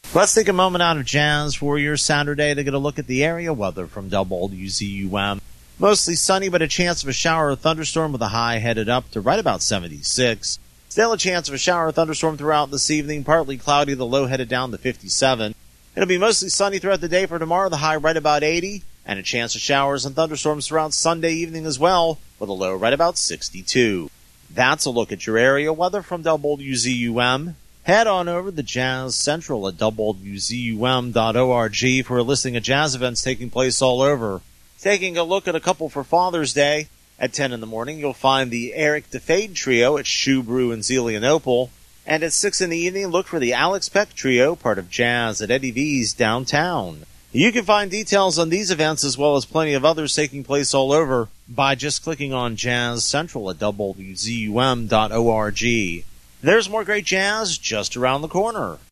Let's take a moment out of jazz for your Saturday to get a look at the area weather from WZUM. Mostly sunny, but a chance of a shower or thunderstorm with a high headed up to right about 76. Still a chance of a shower or thunderstorm throughout this evening, partly cloudy, the low headed down to 57. It'll be mostly sunny throughout the day for tomorrow, the high right about 80, and a chance of showers and thunderstorms throughout Sunday evening as well, with a low right about 62. That's a look at your area weather from WZUM. Head on over to Jazz Central at WZUM.org for a listing of jazz events taking place all over. Taking a look at a couple for Father's Day. At 10 in the morning, you'll find the Eric DeFade Trio at Shoe Brew in Zelienople. And at 6 in the evening, look for the Alex Peck Trio, part of Jazz at Eddie V's downtown. You can find details on these events as well as plenty of others taking place all over by just clicking on Jazz Central at WZUM.org. There's more great jazz just around the corner.